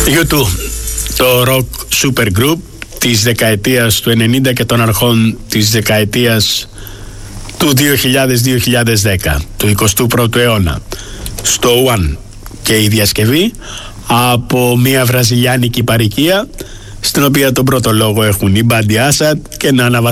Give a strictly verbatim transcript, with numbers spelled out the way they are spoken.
γιου τού, το rock super group της δεκαετίας του ενενήντα και των αρχών της δεκαετίας του δύο χιλιάδες με δύο χιλιάδες δέκα, του εικοστού πρώτου αιώνα, στο One, και η διασκευή από μια βραζιλιάνικη παροικία, στην οποία τον πρώτο λόγο έχουν η Μπάντι Άσαντ και Νάνα Βασίλη.